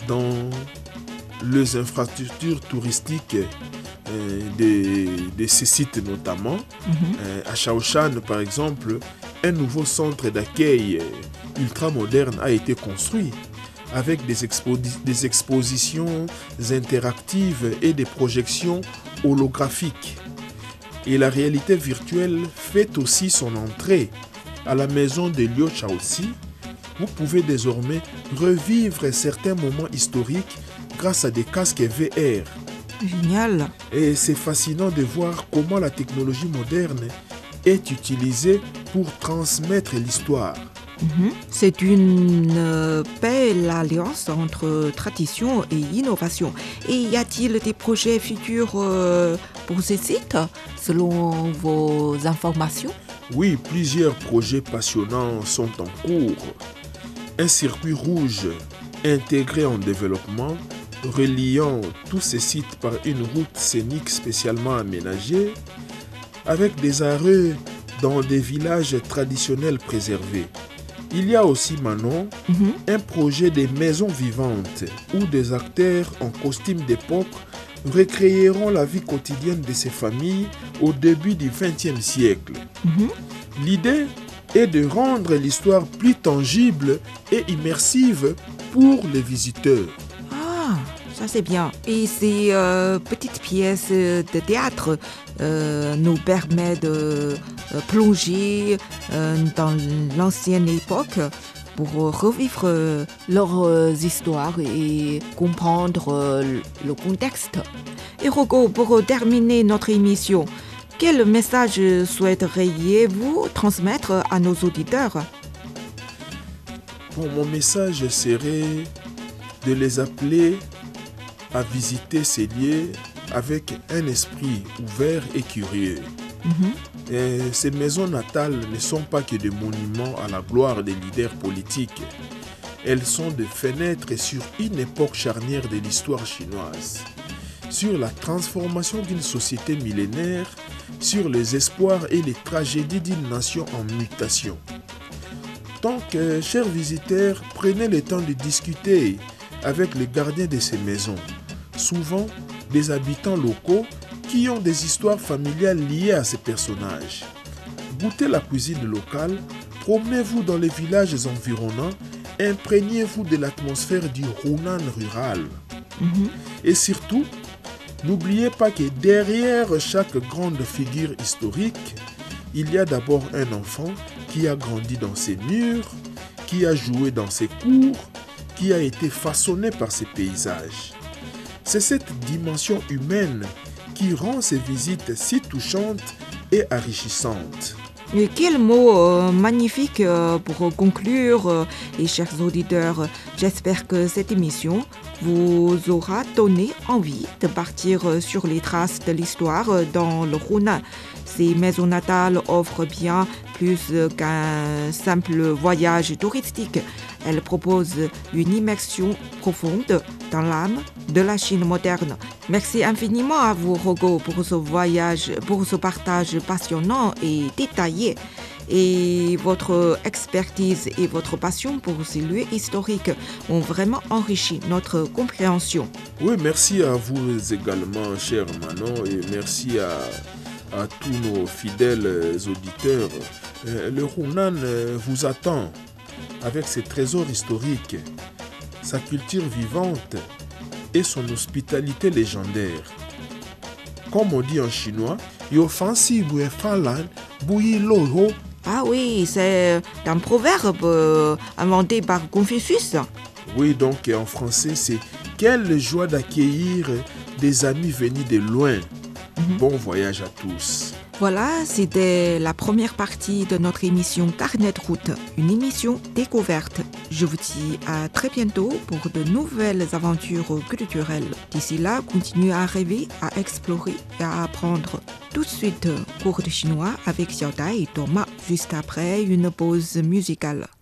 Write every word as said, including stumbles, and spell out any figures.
dans les infrastructures touristiques euh, de, de ces sites notamment. Mm-hmm. Euh, à Shaoshan, par exemple, un nouveau centre d'accueil euh, ultra-moderne a été construit avec des, expo- des expositions interactives et des projections holographiques. Et la réalité virtuelle fait aussi son entrée à la maison de Liu Shaoxi. Vous pouvez désormais revivre certains moments historiques grâce à des casques V R. Génial. Et c'est fascinant de voir comment la technologie moderne est utilisée pour transmettre l'histoire. Mmh. C'est une euh, belle alliance entre tradition et innovation. Et y a-t-il des projets futurs euh, pour ces sites, selon vos informations? Oui, plusieurs projets passionnants sont en cours. Un circuit rouge intégré en développement, reliant tous ces sites par une route scénique spécialement aménagée, avec des arrêts dans des villages traditionnels préservés. Il y a aussi Manon, mm-hmm. un projet des maisons vivantes où des acteurs en costume d'époque recréeront la vie quotidienne de ces familles au début du vingtième siècle. Mm-hmm. L'idée est de rendre l'histoire plus tangible et immersive pour les visiteurs. Ah, ça c'est bien. Et ces euh, petites pièces de théâtre euh, nous permettent de euh, plonger euh, dans l'ancienne époque pour revivre euh, leurs histoires et comprendre euh, le contexte. Et Rogo, pour terminer notre émission, quel message souhaiteriez-vous transmettre à nos auditeurs? Bon, mon message serait de les appeler à visiter ces lieux avec un esprit ouvert et curieux. Mm-hmm. Et ces maisons natales ne sont pas que des monuments à la gloire des leaders politiques. Elles sont des fenêtres sur une époque charnière de l'histoire chinoise, sur la transformation d'une société millénaire, sur les espoirs et les tragédies d'une nation en mutation. Donc, euh, chers visiteurs, prenez le temps de discuter avec les gardiens de ces maisons, souvent des habitants locaux qui ont des histoires familiales liées à ces personnages. Goûtez la cuisine locale, promenez-vous dans les villages environnants, imprégnez-vous de l'atmosphère du Hunan rural. Mm-hmm. Et surtout, n'oubliez pas que derrière chaque grande figure historique, il y a d'abord un enfant qui a grandi dans ses murs, qui a joué dans ses cours, qui a été façonné par ces paysages. C'est cette dimension humaine qui rend ces visites si touchantes et enrichissantes. Et quel mot euh, magnifique euh, pour conclure, euh, et chers auditeurs, j'espère que cette émission vous aura donné envie de partir sur les traces de l'histoire dans le Hunan. Ces maisons natales offrent bien plus qu'un simple voyage touristique. Elles proposent une immersion profonde dans l'âme de la Chine moderne. Merci infiniment à vous, Rogo, pour ce voyage, pour ce partage passionnant et détaillé. Et votre expertise et votre passion pour ces lieux historiques ont vraiment enrichi notre compréhension. Oui, merci à vous également, cher Manon, et merci à, à tous nos fidèles auditeurs. Le Hunan vous attend avec ses trésors historiques, sa culture vivante et son hospitalité légendaire. Comme on dit en chinois, Yofansi Buefanlan Bui Loho. Ah oui, c'est un proverbe euh, inventé par Confucius. Oui, donc en français, c'est « Quelle joie d'accueillir des amis venus de loin ». Mm-hmm. Bon voyage à tous. Voilà, c'était la première partie de notre émission Carnet de route, une émission découverte. Je vous dis à très bientôt pour de nouvelles aventures culturelles. D'ici là, continuez à rêver, à explorer et à apprendre. Tout de suite, cours de chinois avec Xiaodai et Thomas, juste après une pause musicale.